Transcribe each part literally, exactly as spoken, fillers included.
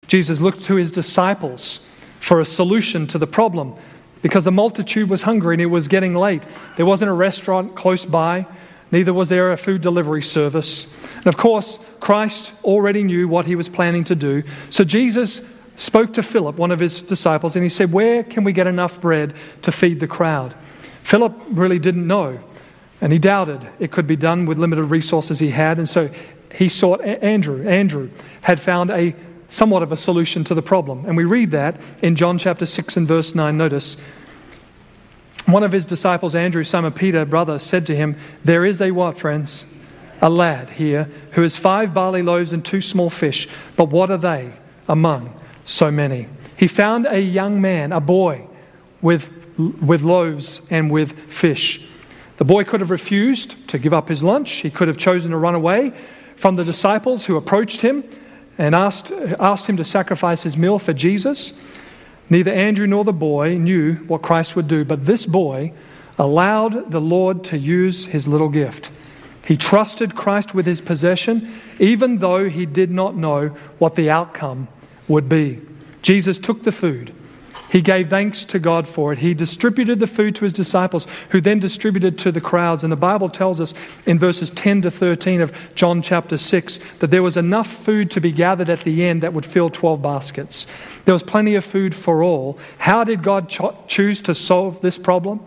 Jesus looked to his disciples for a solution to the problem because the multitude was hungry and it was getting late. There wasn't a restaurant close by, neither was there a food delivery service. And of course, Christ already knew what he was planning to do. So Jesus spoke to Philip, one of his disciples, and he said, where can we get enough bread to feed the crowd? Philip really didn't know, and he doubted it could be done with limited resources he had, and so he sought Andrew. Andrew had found a somewhat of a solution to the problem. And we read that in John chapter six and verse nine. Notice, one of his disciples, Andrew, Simon Peter, brother, said to him, there is a what, friends? A lad here who has five barley loaves and two small fish. But what are they among so many? He found a young man, a boy, with, with loaves and with fish. The boy could have refused to give up his lunch. He could have chosen to run away from the disciples who approached him and asked, asked him to sacrifice his meal for Jesus. Neither Andrew nor the boy knew what Christ would do, but this boy allowed the Lord to use his little gift. He trusted Christ with his possession, even though he did not know what the outcome would be. Jesus took the food. He gave thanks to God for it. He distributed the food to his disciples, who then distributed to the crowds. And the Bible tells us in verses ten to thirteen of John chapter six that there was enough food to be gathered at the end that would fill twelve baskets. There was plenty of food for all. How did God cho- choose to solve this problem?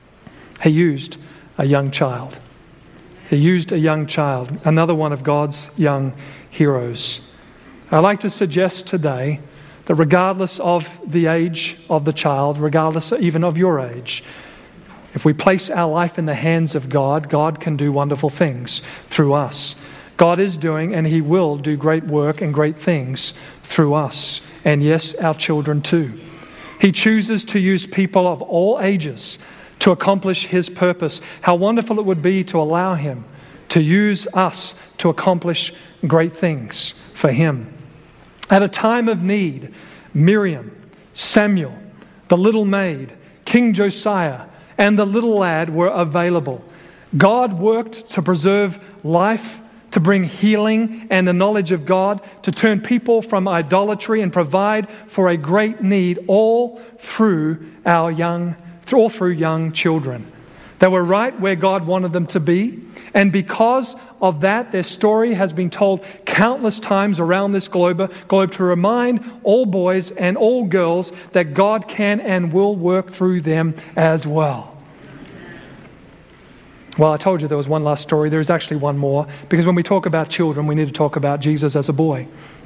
He used a young child. He used a young child, another one of God's young heroes. I'd like to suggest today that regardless of the age of the child, regardless even of your age, if we place our life in the hands of God, God can do wonderful things through us. God is doing, and He will do great work and great things through us. And yes, our children too. He chooses to use people of all ages to accomplish His purpose. How wonderful it would be to allow Him to use us to accomplish great things for Him. At a time of need, Miriam, Samuel, the little maid, King Josiah, and the little lad were available. God worked to preserve life, to bring healing and the knowledge of God, to turn people from idolatry and provide for a great need, all through our young, all through young children. They were right where God wanted them to be. And because of that, their story has been told countless times around this globe, globe to remind all boys and all girls that God can and will work through them as well. Well, I told you there was one last story. There is actually one more. Because when we talk about children, we need to talk about Jesus as a boy.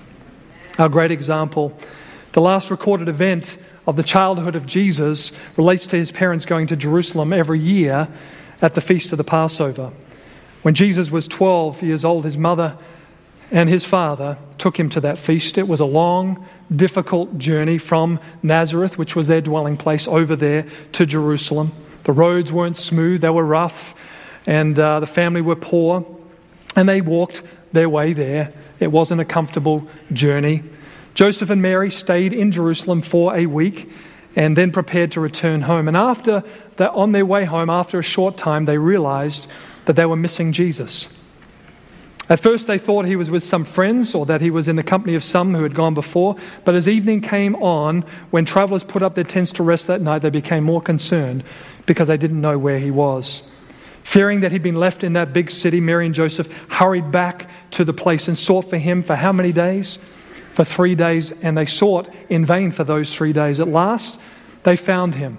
Our great example. The last recorded event of the childhood of Jesus relates to his parents going to Jerusalem every year at the feast of the Passover. When Jesus was twelve years old, his mother and his father took him to that feast. It was a long, difficult journey from Nazareth, which was their dwelling place, over there to Jerusalem. The roads weren't smooth, they were rough, and uh, the family were poor, and they walked their way there. It wasn't a comfortable journey. Joseph and Mary stayed in Jerusalem for a week and then prepared to return home. And after that, on their way home, after a short time, they realized that they were missing Jesus. At first they thought he was with some friends or that he was in the company of some who had gone before. But as evening came on, when travelers put up their tents to rest that night, they became more concerned because they didn't know where he was. Fearing that he'd been left in that big city, Mary and Joseph hurried back to the place and sought for him for how many days? For three days, and they sought in vain for those three days. At last, they found him.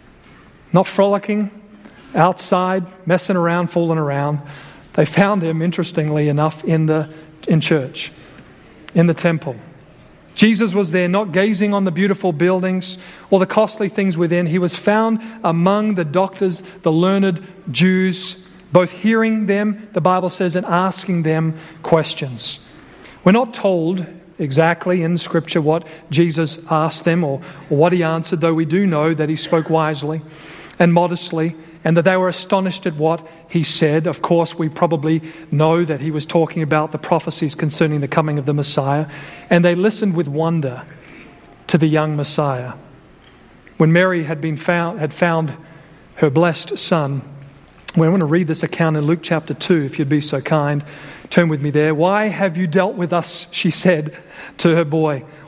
Not frolicking, outside, messing around, fooling around. They found him, interestingly enough, in the in church, in the temple. Jesus was there, not gazing on the beautiful buildings or the costly things within. He was found among the doctors, the learned Jews, both hearing them, the Bible says, and asking them questions. We're not told exactly in Scripture what Jesus asked them or, or what he answered, though we do know that he spoke wisely and modestly and that they were astonished at what he said. Of course, we probably know that he was talking about the prophecies concerning the coming of the Messiah, and they listened with wonder to the young Messiah. When Mary had been found, had found her blessed son, we want to read this account in Luke chapter two, if you'd be so kind. Turn with me there. "Why have you dealt with us," she said to her boy.